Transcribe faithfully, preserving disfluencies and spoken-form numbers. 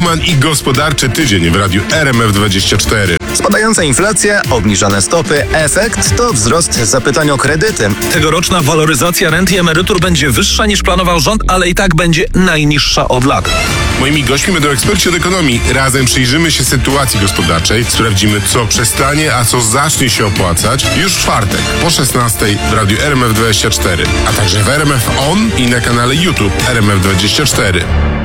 Hoffman i gospodarczy tydzień w radiu R M F dwadzieścia cztery. Spadająca inflacja, obniżone stopy, efekt to wzrost zapytań o kredyty. Tegoroczna waloryzacja rent i emerytur będzie wyższa niż planował rząd, ale i tak będzie najniższa od lat. Moimi gośćmi będą eksperci od ekonomii. Razem przyjrzymy się sytuacji gospodarczej, sprawdzimy, co przestanie, a co zacznie się opłacać już w czwartek po szesnastej w radiu R M F dwadzieścia cztery, a także w R M F On i na kanale YouTube R M F dwadzieścia cztery.